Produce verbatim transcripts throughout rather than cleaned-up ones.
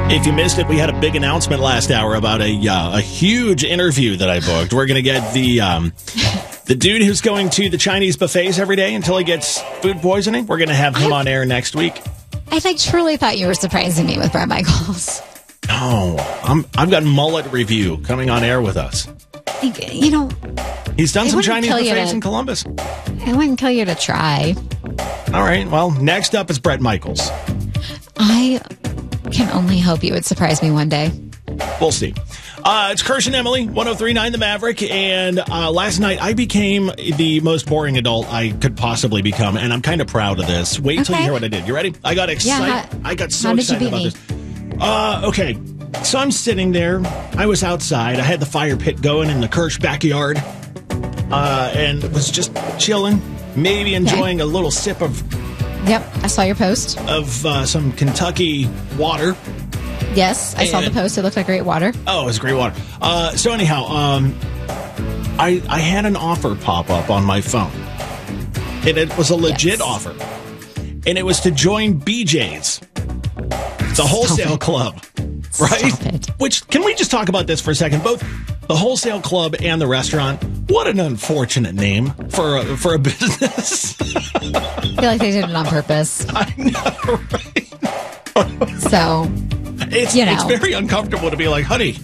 If you missed it, we had a big announcement last hour about a uh, a huge interview that I booked. We're going to get the um, the dude who's going to the Chinese buffets every day until he gets food poisoning. We're going to have him on air next week. I like truly thought you were surprising me with Bret Michaels. No, I'm, I've got Mullet Review coming on air with us. Like, you know, He's done it some wouldn't Chinese kill you buffets to- in Columbus. it wouldn't kill you to try. All right, well, next up is Bret Michaels. I can only hope you would surprise me one day. We'll see. Uh, it's Kirsch and Emily, one oh three point nine The Maverick, and uh, last night I became the most boring adult I could possibly become, and I'm kind of proud of this. Wait till you Okay. hear what I did. You ready? I got excited. Yeah, how- I got so how did you excited beat about me? this. Uh, okay, so I'm sitting there. I was outside. I had the fire pit going in the Kirsch backyard, uh, and was just chilling, maybe enjoying a little sip of Yep, I saw your post. of uh, some Kentucky water. Yes, I saw the And- post. It looked like great water. Oh, it was great water. Uh, so anyhow, um, I I had an offer pop up on my phone, and it was a legit Yes. offer, and it was to join B J's, the wholesale it. club, right? Stop it. Which, can we just talk about this for a second? Both the wholesale club and the restaurant. What an unfortunate name for a, for a business. I feel like they did it on purpose. I know, right? So, It's You know. it's very uncomfortable to be like, honey,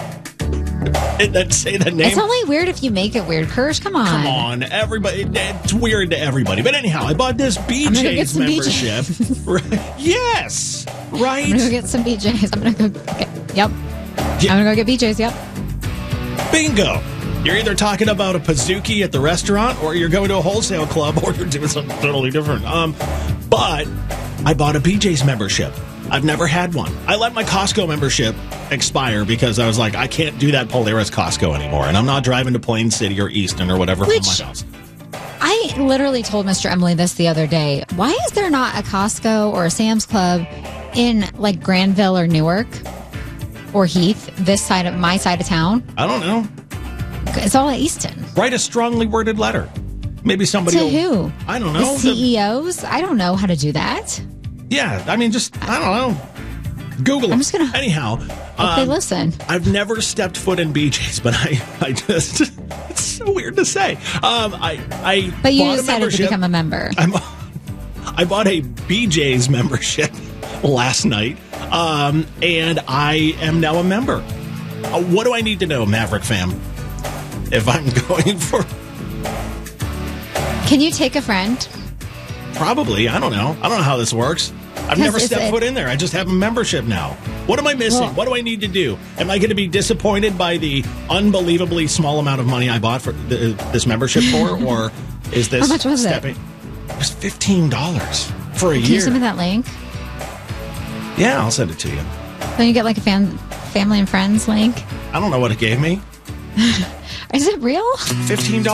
and then say that name. it's only weird if you make it weird. Kirsch, come on. Come on, everybody. It's weird to everybody. But anyhow, I bought this gonna go get B J's some B J's. membership. Right. Yes. Right. I'm going to go get some B Js. I'm going to go. Okay. Yep. Yeah. I'm going to go get B Js. Yep. Bingo. You're either talking about a Pizookie at the restaurant, or you're going to a wholesale club, or you're doing something totally different. Um, but I bought a B J's membership. I've never had one. I let my Costco membership expire because I was like, I can't do that Polaris Costco anymore, and I'm not driving to Plain City or Easton or whatever Which- from my house. I literally told Mister Emily this the other day. Why is there not a Costco or a Sam's Club in like Granville or Newark or Heath, this side of my side of town? I don't know. It's all at Easton. Write a strongly worded letter. Maybe somebody To will, who? I don't The know. The- C E Os? I don't know how to do that. Yeah, I mean, just, I don't know. Google I'm them. just gonna- Anyhow, Hope they um, listen. I've never stepped foot in B J's, but I, I just, it's so weird to say. Um, I, I But you bought a decided to membership. become a member. I'm, I bought a B J's membership last night, um, and I am now a member. Uh, what do I need to know, Maverick fam, if I'm going for, Can you take a friend? probably, I don't know. I don't know how this works. I've never it's- stepped it- foot in there. I just have a membership now. What am I missing? Well- what do I need to do? Am I going to be disappointed by the unbelievably small amount of money I bought for the, this membership for, or is this How much was it? stepping? It was fifteen dollars for a Can year. you send me that link? Yeah, I'll send it to you. Then you get like a fan, family and friends link. I don't know what it gave me. Is it real? fifteen dollars.